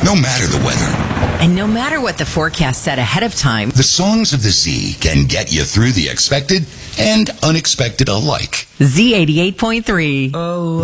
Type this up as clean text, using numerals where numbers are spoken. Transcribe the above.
no matter the weather. And no matter what the forecast said ahead of time, The songs of the Z can get you through the expected and unexpected alike. Z88.3.